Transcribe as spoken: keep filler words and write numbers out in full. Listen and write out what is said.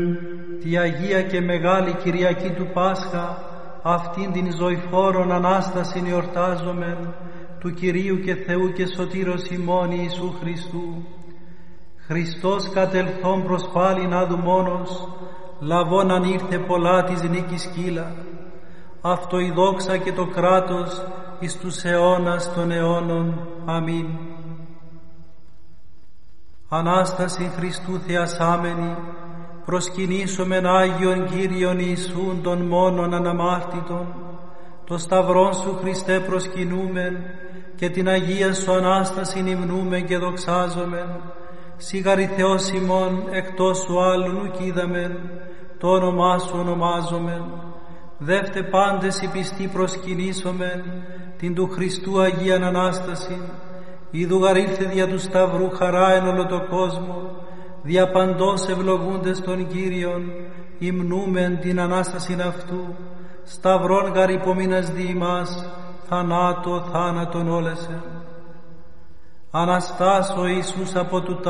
Τη Αγία και Μεγάλη Κυριακή του Πάσχα, αυτήν την ζωηφόρον Ανάστασιν εορτάζομεν, του Κυρίου και Θεού και Σωτήρος ημών Ιησού Χριστού. Χριστός κατελθόν προς πάλιν άδου μόνος, λαβών αν ήρθε πολλά της νίκης κύλα. Αυτό η δόξα και το κράτος εις τους αιώνας των αιώνων. Αμήν. Ανάσταση Χριστού θεασάμενη, προσκυνήσομεν Άγιον Κύριον Ιησούν των μόνον αναμάρτητον, το Σταυρόν Σου Χριστέ προσκυνούμεν και την Αγία Σου Ανάστασιν υμνούμεν και δοξάζομεν. Σιγαρη Θεός ημών εκτός Σου άλλου ουκ είδαμεν, το όνομά Σου ονομάζομεν. Δεύτε πάντες οι πιστοί προσκυνήσομεν την του Χριστού Αγίαν Ανάστασιν, είδου γαρήλθε δια του Σταυρού χαρά εν όλο το κόσμο, δια παντός ευλογούντες τον Κύριον, υμνούμεν την Ανάστασιν αυτού, Σταυρόν γαρ υπομείνας δι' ημάς, θανάτω θάνατον όλεσεν. Αναστάς ο Ιησούς από του